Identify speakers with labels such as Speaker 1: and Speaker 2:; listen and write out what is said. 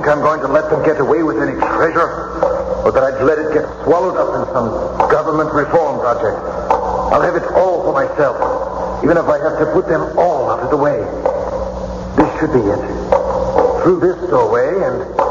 Speaker 1: I'm going to let them get away with any treasure, or that I'd let it get swallowed up in some government reform project. I'll have it all for myself, even if I have to put them all out of the way. This should be it. Through this doorway and